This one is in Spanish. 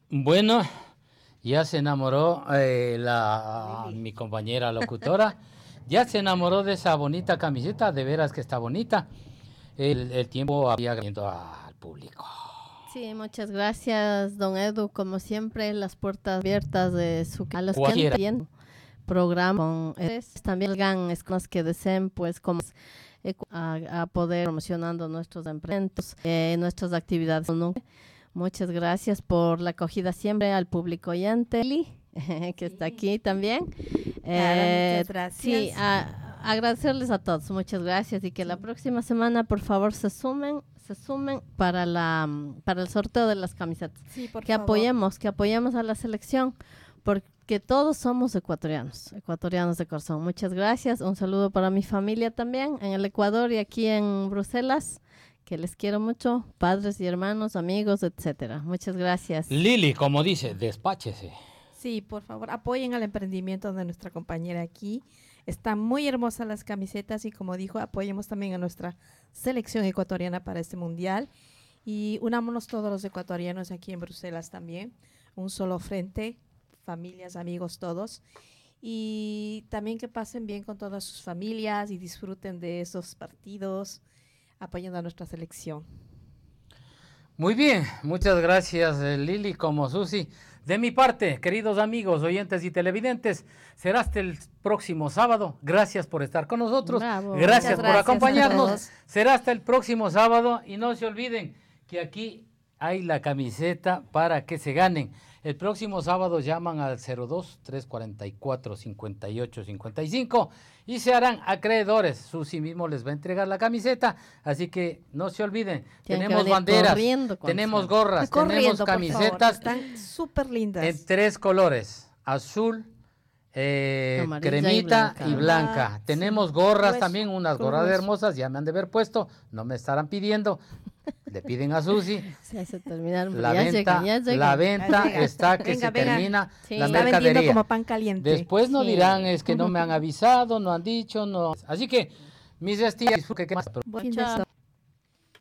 Bueno, ya se enamoró mi compañera locutora, ya se enamoró de esa bonita camiseta, de veras que está bonita. El tiempo había viendo al público. Sí, muchas gracias, don Edu. Como siempre, las puertas abiertas de su a los Cualquiera. que han programa con también hagan los que deseen, pues, como a poder promocionando nuestros emprendimientos, nuestras actividades. Muchas gracias por la acogida siempre al público oyente, que está aquí también. Muchas gracias. Sí, agradecerles a todos, muchas gracias, y que la próxima semana, por favor, se sumen para el sorteo de las camisetas. Sí, por que favor. apoyemos a la selección, porque todos somos ecuatorianos de corazón. Muchas gracias, un saludo para mi familia también en el Ecuador y aquí en Bruselas, que les quiero mucho, padres y hermanos, amigos, etcétera. Muchas gracias. Lili, como dice, despáchese. Sí, por favor, apoyen al emprendimiento de nuestra compañera aquí. Están muy hermosas las camisetas y, como dijo, apoyemos también a nuestra selección ecuatoriana para este mundial. Y unámonos todos los ecuatorianos aquí en Bruselas también. Un solo frente, familias, amigos, todos. Y también que pasen bien con todas sus familias y disfruten de esos partidos apoyando a nuestra selección. Muy bien, muchas gracias Lili como Susi. De mi parte, queridos amigos, oyentes y televidentes, será hasta el próximo sábado. Gracias por estar con nosotros. Bravo. Gracias por Gracias acompañarnos. Será hasta el próximo sábado y no se olviden que aquí hay la camiseta para que se ganen. El próximo sábado llaman al 02-344-5855 y se harán acreedores. Susi mismo les va a entregar la camiseta, así que no se olviden. Tenemos banderas, tenemos gorras, tenemos camisetas. Están súper lindas. En 3 colores, azul, cremita y blanca. Tenemos gorras Grueso, también, unas gorras grueso. hermosas, ya me han de haber puesto, no me estarán pidiendo. Le piden a Susi. Se terminaron, La ya venta, llegan. la venta Ya llegan. está que Venga, se venga. termina Sí. la Está vendiendo mercadería. como pan caliente. Después no Sí. dirán es que no me han avisado, no han dicho, no. Así que mis estimados, Buen fin de semana.